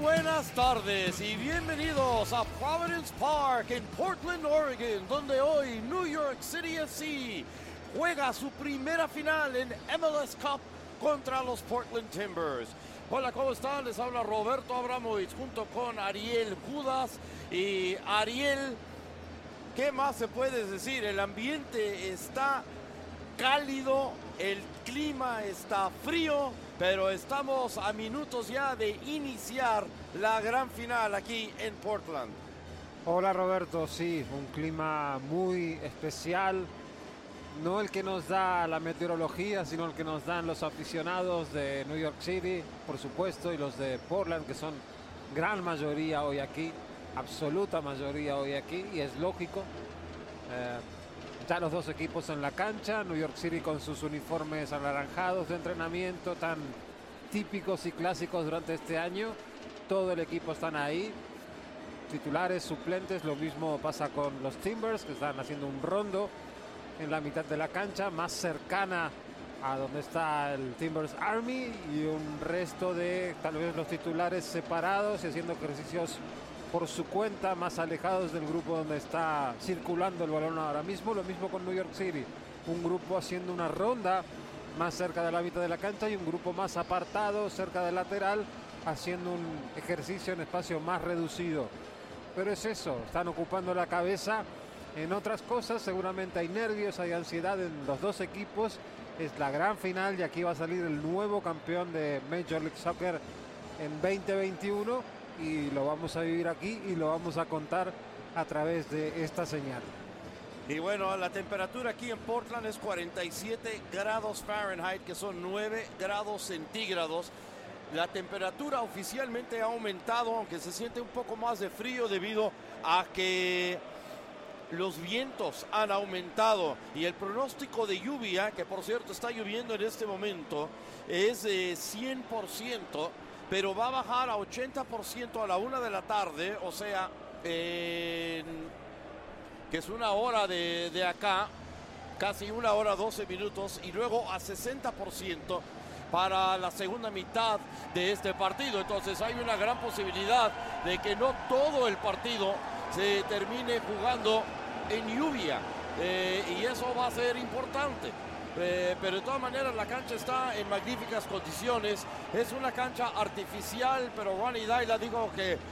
buenas tardes y bienvenidos a Providence Park en Portland, Oregon, donde hoy New York City FC juega su primera final en MLS Cup contra los Portland Timbers. Hola, ¿cómo están? Les habla Roberto Abramovich junto con Ariel Judas. Y Ariel, ¿qué más se puede decir? El ambiente está cálido, el clima está frío, pero estamos a minutos ya de iniciar la gran final aquí en Portland. Hola Roberto, sí, un clima muy especial, no el que nos da la meteorología, sino el que nos dan los aficionados de New York City, por supuesto, y los de Portland, que son gran mayoría hoy aquí, absoluta mayoría hoy aquí, y es lógico. Ya los dos equipos en la cancha, New York City con sus uniformes anaranjados de entrenamiento tan típicos y clásicos durante este año. Todo el equipo están ahí, titulares, suplentes. Lo mismo pasa con los Timbers, que están haciendo un rondo en la mitad de la cancha, más cercana a donde está el Timbers Army, y un resto de tal vez los titulares separados y haciendo ejercicios por su cuenta, más alejados del grupo donde está circulando el balón ahora mismo. Lo mismo con New York City, un grupo haciendo una ronda más cerca de la mitad de la cancha y un grupo más apartado cerca del lateral haciendo un ejercicio en espacio más reducido. Pero es eso, están ocupando la cabeza en otras cosas. Seguramente hay nervios, hay ansiedad en los dos equipos. Es la gran final y aquí va a salir el nuevo campeón de Major League Soccer en 2021. Y lo vamos a vivir aquí y lo vamos a contar a través de esta señal. Y bueno, la temperatura aquí en Portland es 47 grados Fahrenheit, que son 9 grados centígrados. La temperatura oficialmente ha aumentado, aunque se siente un poco más de frío debido a que los vientos han aumentado. Y el pronóstico de lluvia, que por cierto está lloviendo en este momento, es de 100%. Pero va a bajar a 80% a la 1 de la tarde, o sea, que es una hora de acá, casi 1 hora 12 minutos, y luego a 60% para la segunda mitad de este partido. Entonces hay una gran posibilidad de que no todo el partido se termine jugando en lluvia, y eso va a ser importante. Pero de todas maneras la cancha está en magníficas condiciones. Es una cancha artificial, pero Juan Hidalgo dijo que